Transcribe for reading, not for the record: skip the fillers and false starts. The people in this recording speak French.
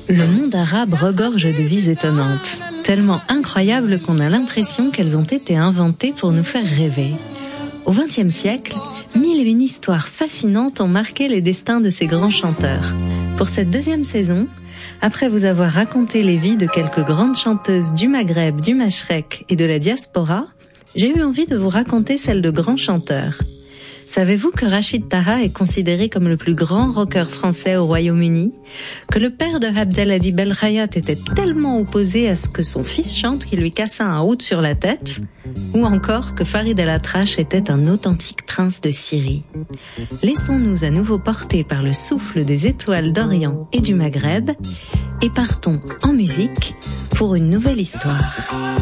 Le monde arabe regorge de vies étonnantes, tellement incroyables qu'on a l'impression qu'elles ont été inventées pour nous faire rêver. Au XXe siècle, 1001 histoires fascinantes ont marqué les destins de ces grands chanteurs. Pour cette deuxième saison, après vous avoir raconté les vies de quelques grandes chanteuses du Maghreb, du Mashrek et de la diaspora, j'ai eu envie de vous raconter celle de grands chanteurs. Savez-vous que Rachid Taha est considéré comme le plus grand rocker français au Royaume-Uni? Que le père de Abdelhadi Belkhayat était tellement opposé à ce que son fils chante qu'il lui cassa un oud sur la tête? Ou encore que Farid El Atrache était un authentique prince de Syrie? Laissons-nous à nouveau porter par le souffle des étoiles d'Orient et du Maghreb et partons en musique pour une nouvelle histoire.